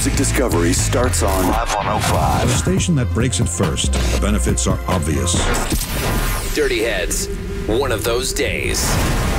music discovery starts on Live 105. The station that breaks it first. The benefits are obvious. Dirty Heads, one of those days.